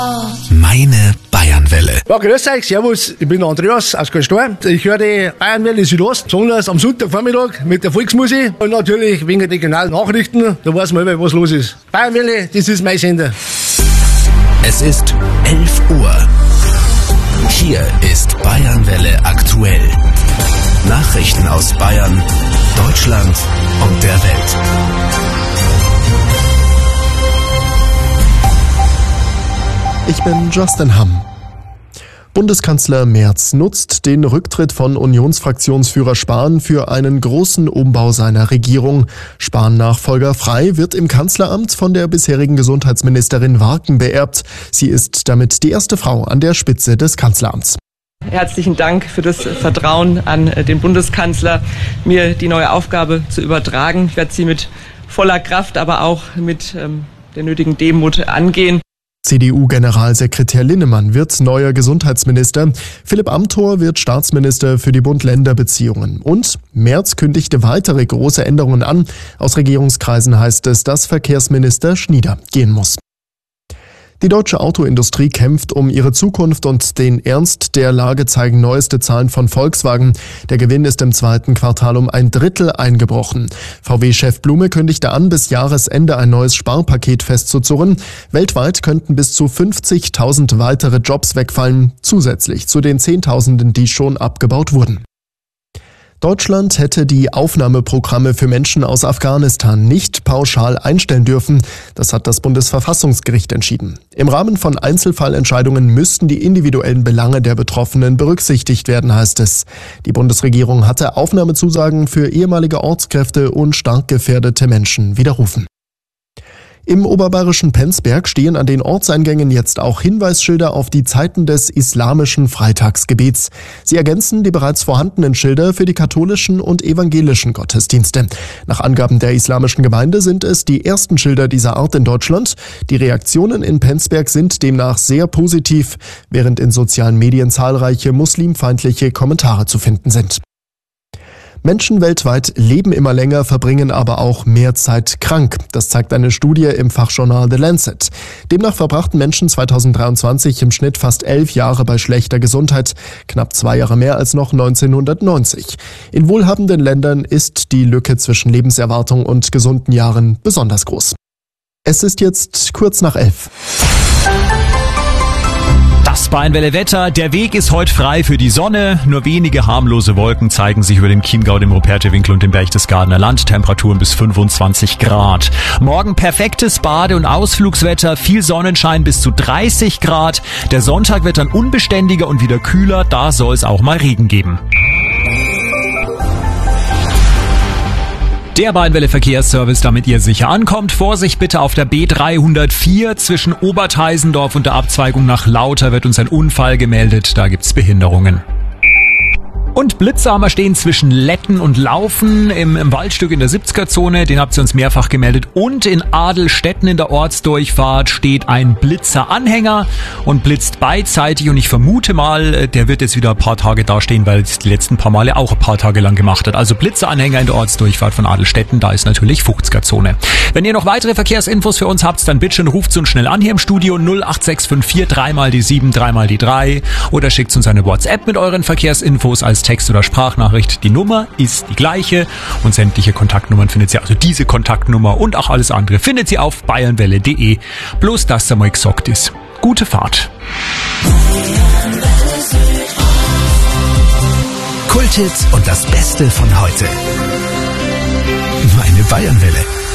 Meine Bayernwelle. Ja, grüß euch, servus, ich bin der Andreas aus Gostorf. Ich höre die Bayernwelle Südost, besonders am Sonntagvormittag mit der Volksmusik und natürlich wegen der regionalen Nachrichten, da weiß man immer, was los ist. Bayernwelle, das ist mein Sender. Es ist 11 Uhr. Hier ist Bayernwelle aktuell. Nachrichten aus Bayern, Deutschland und der Welt. Ich bin Justin Hamm. Bundeskanzler Merz nutzt den Rücktritt von Unionsfraktionsführer Spahn für einen großen Umbau seiner Regierung. Spahn-Nachfolger Frey wird im Kanzleramt von der bisherigen Gesundheitsministerin Warken beerbt. Sie ist damit die erste Frau an der Spitze des Kanzleramts. Herzlichen Dank für das Vertrauen an den Bundeskanzler, mir die neue Aufgabe zu übertragen. Ich werde sie mit voller Kraft, aber auch mit der nötigen Demut angehen. CDU-Generalsekretär Linnemann wird neuer Gesundheitsminister. Philipp Amthor wird Staatsminister für die Bund-Länder-Beziehungen. Und Merz kündigte weitere große Änderungen an. Aus Regierungskreisen heißt es, dass Verkehrsminister Schnieder gehen muss. Die deutsche Autoindustrie kämpft um ihre Zukunft und den Ernst der Lage zeigen neueste Zahlen von Volkswagen. Der Gewinn ist im zweiten Quartal um 1/3 eingebrochen. VW-Chef Blume kündigte an, bis Jahresende ein neues Sparpaket festzuzurren. Weltweit könnten bis zu 50.000 weitere Jobs wegfallen, zusätzlich zu den Zehntausenden, die schon abgebaut wurden. Deutschland hätte die Aufnahmeprogramme für Menschen aus Afghanistan nicht pauschal einstellen dürfen. Das hat das Bundesverfassungsgericht entschieden. Im Rahmen von Einzelfallentscheidungen müssten die individuellen Belange der Betroffenen berücksichtigt werden, heißt es. Die Bundesregierung hatte Aufnahmezusagen für ehemalige Ortskräfte und stark gefährdete Menschen widerrufen. Im oberbayerischen Penzberg stehen an den Ortseingängen jetzt auch Hinweisschilder auf die Zeiten des islamischen Freitagsgebets. Sie ergänzen die bereits vorhandenen Schilder für die katholischen und evangelischen Gottesdienste. Nach Angaben der islamischen Gemeinde sind es die ersten Schilder dieser Art in Deutschland. Die Reaktionen in Penzberg sind demnach sehr positiv, während in sozialen Medien zahlreiche muslimfeindliche Kommentare zu finden sind. Menschen weltweit leben immer länger, verbringen aber auch mehr Zeit krank. Das zeigt eine Studie im Fachjournal The Lancet. Demnach verbrachten Menschen 2023 im Schnitt fast 11 Jahre bei schlechter Gesundheit, knapp 2 Jahre mehr als noch 1990. In wohlhabenden Ländern ist die Lücke zwischen Lebenserwartung und gesunden Jahren besonders groß. Es ist jetzt kurz nach 11. Das Bayernwelle Wetter. Der Weg ist heute frei für die Sonne. Nur wenige harmlose Wolken zeigen sich über dem Chiemgau, dem Rupertewinkel und dem Berchtesgadener Land. Temperaturen bis 25 Grad. Morgen perfektes Bade- und Ausflugswetter. Viel Sonnenschein bis zu 30 Grad. Der Sonntag wird dann unbeständiger und wieder kühler. Da soll es auch mal Regen geben. Der Bayernwelle Verkehrsservice, damit ihr sicher ankommt. Vorsicht bitte auf der B304 zwischen Oberteisendorf und der Abzweigung nach Lauter wird uns ein Unfall gemeldet. Da gibt's Behinderungen. Und Blitzsamer stehen zwischen Letten und Laufen im Waldstück in der 70er-Zone. Den habt ihr uns mehrfach gemeldet. Und in Adelstetten in der Ortsdurchfahrt steht ein Blitzeranhänger und blitzt beidseitig. Und ich vermute mal, der wird jetzt wieder ein paar Tage dastehen, weil es die letzten paar Male auch ein paar Tage lang gemacht hat. Also Blitzeranhänger in der Ortsdurchfahrt von Adelstetten, da ist natürlich 50er-Zone. Wenn ihr noch weitere Verkehrsinfos für uns habt, dann bitte schon ruft uns schnell an hier im Studio 08654 3x7 3x3 oder schickt uns eine WhatsApp mit euren Verkehrsinfos als Text- oder Sprachnachricht. Die Nummer ist die gleiche und sämtliche Kontaktnummern findet ihr, also diese Kontaktnummer und auch alles andere, findet ihr auf bayernwelle.de. Bloß, dass da mal gesagt ist. Gute Fahrt. Kulthits und das Beste von heute. Meine Bayernwelle.